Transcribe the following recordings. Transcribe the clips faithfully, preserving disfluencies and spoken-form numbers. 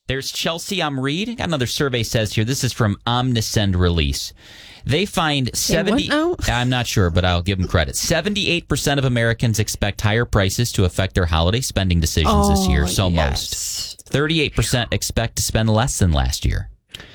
There's Chelsea Amreed. Got another survey says here. This is from Omnisend Release. They find seventy. I'm not sure, but I'll give them credit. seventy-eight percent of Americans expect higher prices to affect their holiday spending decisions oh, this year. So yes. most. thirty-eight percent expect to spend less than last year.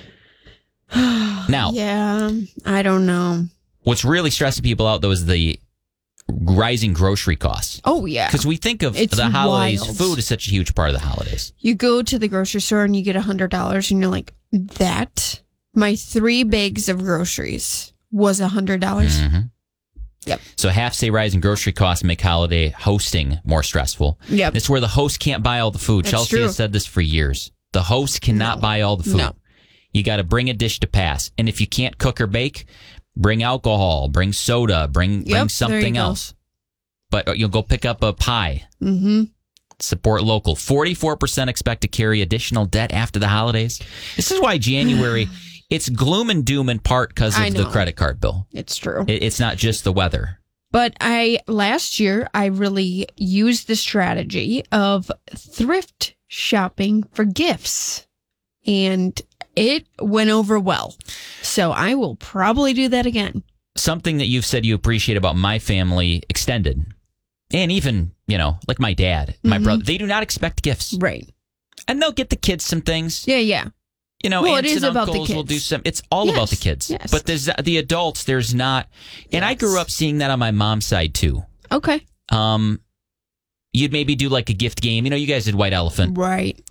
Now, yeah, I don't know. What's really stressing people out, though, is the rising grocery costs. Oh, yeah. Because we think of it's the holidays, wild. food is such a huge part of the holidays. You go to the grocery store and you get one hundred dollars and you're like, that? My three bags of groceries was one hundred dollars? Mm-hmm. Yep. So half-say rise in grocery costs make holiday hosting more stressful. Yep. It's where the host can't buy all the food. That's Chelsea true. has said this for years. The host cannot No. buy all the food. No. You got to bring a dish to pass. And if you can't cook or bake, bring alcohol, bring soda, bring, Yep, bring there you something go. else. But you'll go pick up a pie. Mm-hmm. Support local. forty-four percent expect to carry additional debt after the holidays. This is why January, it's gloom and doom in part because I of the know. credit card bill. It's true. It, it's not just the weather. But I last year I really used the strategy of thrift shopping for gifts, and it went over well. So I will probably do that again. Something that you've said you appreciate about my family extended, and even, you know, like my dad, my Mhm. brother, they do not expect gifts. Right. And they'll get the kids some things. Yeah, yeah. You know, Well, it aunts is and about the uncles will kids. do some. It's all Yes, about the kids. yes. But there's the adults, there's not. And I Yes. grew up seeing that on my mom's side, too. Okay. Um, You'd maybe do like a gift game. You know, you guys did White Elephant. Right.